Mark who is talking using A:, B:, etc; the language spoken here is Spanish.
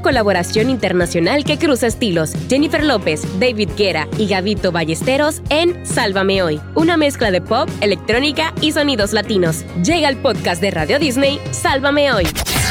A: colaboración internacional que cruza estilos. Jennifer López, David Guetta y Gabito Ballesteros en Sálvame Hoy, una mezcla de pop, electrónica y sonidos latinos. Llega el podcast de Radio Disney, Sálvame Hoy.